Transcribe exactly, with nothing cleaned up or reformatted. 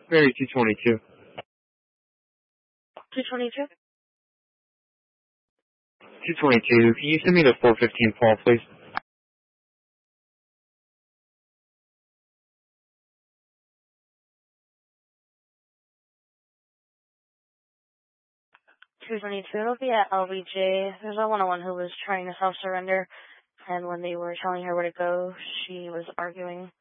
Mary two twenty-two. two twenty-two? two twenty-two. Can you send me the four fifteen Paul, please? two twenty-two, it'll be at L B J. There's a one oh one who was trying to self-surrender, and when they were telling her where to go, she was arguing.